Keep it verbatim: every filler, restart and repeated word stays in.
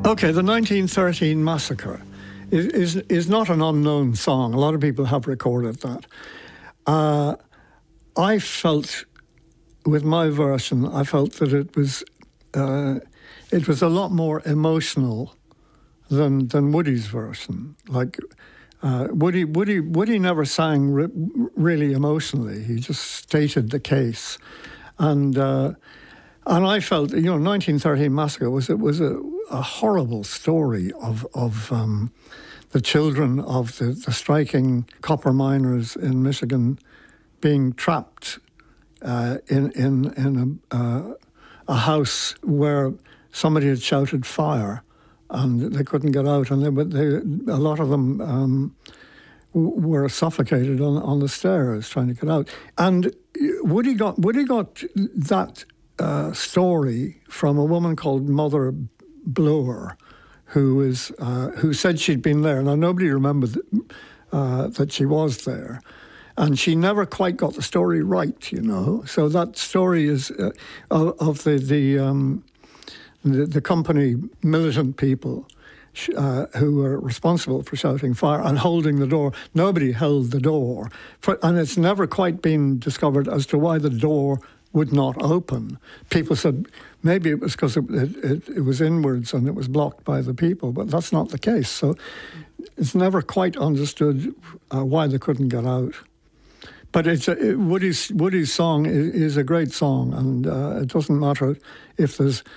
Okay, the nineteen thirteen massacre is, is, is not an unknown song. A lot of people have recorded that. Uh, I felt, with my version, I felt that it was uh, it was a lot more emotional than than Woody's version. Like uh, Woody, Woody, Woody never sang re- really emotionally. He just stated the case, and uh, and I felt, you know, nineteen thirteen massacre was it was a, a horrible story of of um, the children of the, the striking copper miners in Michigan being trapped uh, in in in a, uh, a house where somebody had shouted fire, and they couldn't get out, and they, they, a lot of them um, were suffocated on, on the stairs trying to get out. And Woody got Woody got that uh, story from a woman called Mother Bloor, who is uh, who said she'd been there. Now nobody remembered uh, that she was there. And she never quite got the story right, you know. So that story is uh, of, of the the, um, the the company militant people sh- uh, who were responsible for shouting fire and holding the door. Nobody held the door, for, and it's never quite been discovered as to why the door would not open. People said maybe it was because it, it, it was inwards and it was blocked by the people, but that's not the case. So it's never quite understood uh, why they couldn't get out. But it's a, it, Woody's Woody's song is, is a great song, and uh, it doesn't matter if there's